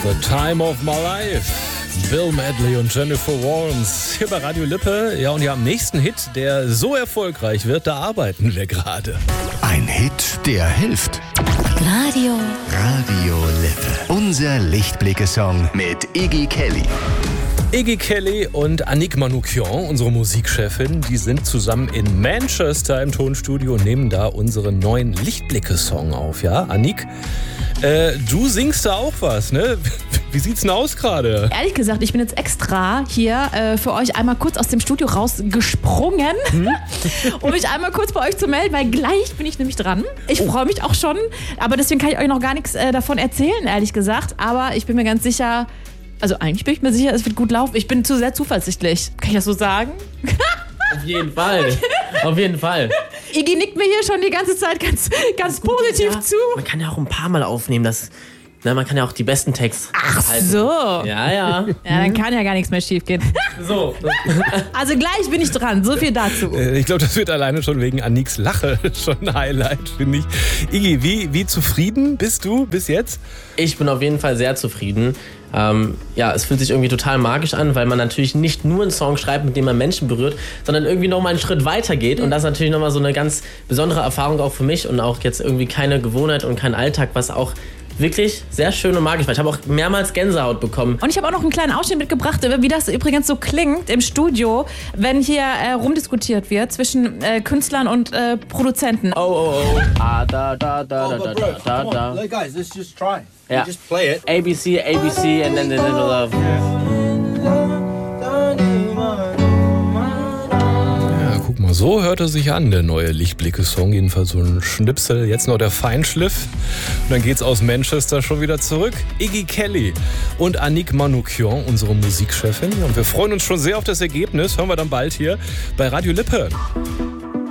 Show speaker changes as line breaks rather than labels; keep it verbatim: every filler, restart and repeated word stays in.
The Time of My Life. Bill Medley und Jennifer Warnes hier bei Radio Lippe. Ja, und ja, am nächsten Hit, der so erfolgreich wird, da arbeiten wir gerade.
Ein Hit, der hilft.
Radio.
Radio Lippe. Unser Lichtblicke-Song mit Iggy Kelly.
Iggy Kelly und Annick Manoukian, unsere Musikchefin, die sind zusammen in Manchester im Tonstudio und nehmen da unseren neuen Lichtblicke-Song auf. Ja, Annick, äh, du singst da auch was, ne? Wie sieht's denn aus gerade?
Ehrlich gesagt, ich bin jetzt extra hier äh, für euch einmal kurz aus dem Studio rausgesprungen, hm? um mich einmal kurz bei euch zu melden, weil gleich bin ich nämlich dran. Ich oh. freue mich auch schon, aber deswegen kann ich euch noch gar nichts äh, davon erzählen, ehrlich gesagt. Aber ich bin mir ganz sicher, also eigentlich bin ich mir sicher, es wird gut laufen. Ich bin zu sehr zuversichtlich. Kann ich das so sagen?
Auf jeden Fall. Auf jeden Fall.
Iggy nickt mir hier schon die ganze Zeit ganz, ganz gut, positiv
ja,
zu.
Man kann ja auch ein paar Mal aufnehmen, das... Na, man kann ja auch die besten Texte
Ach
halten.
so.
Ja, ja.
Ja, dann kann ja gar nichts mehr schief gehen.
So.
Also gleich bin ich dran. So viel dazu.
Ich glaube, das wird alleine schon wegen Anniks Lache schon ein Highlight, finde ich. Iggy, wie, wie zufrieden bist du bis jetzt?
Ich bin auf jeden Fall sehr zufrieden. Ähm, ja, es fühlt sich irgendwie total magisch an, weil man natürlich nicht nur einen Song schreibt, mit dem man Menschen berührt, sondern irgendwie noch mal einen Schritt weiter geht. Und das ist natürlich noch mal so eine ganz besondere Erfahrung auch für mich und auch jetzt irgendwie keine Gewohnheit und kein Alltag, was auch wirklich sehr schön und magisch war. Ich habe auch mehrmals Gänsehaut bekommen.
Und ich habe auch noch einen kleinen Ausschnitt mitgebracht, wie das übrigens so klingt im Studio, wenn hier äh, rumdiskutiert wird zwischen äh, Künstlern und äh, Produzenten.
Oh, oh, oh. Ah, da, da, da,
Oh,
da,
but
da,
bro,
da,
come
da.
on. Like, guys, let's just try.
Yeah.
You just play it.
A B C, A B C, and then the little love.
Ja, guck mal, so hört er sich an, der neue Lichtblicke-Song. Jedenfalls so ein Schnipsel, jetzt noch der Feinschliff. Und dann geht's aus Manchester schon wieder zurück. Iggy Kelly und Annick Manoukian, unsere Musikchefin. Und wir freuen uns schon sehr auf das Ergebnis. Hören wir dann bald hier bei Radio Lippe.